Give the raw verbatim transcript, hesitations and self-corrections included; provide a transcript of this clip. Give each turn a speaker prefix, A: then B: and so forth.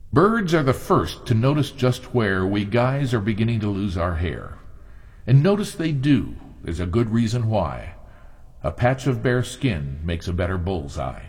A: Birds are the first to notice just where we guys are beginning to lose our hair. And notice they do. There's a good reason why. A patch of bare skin makes a better bullseye.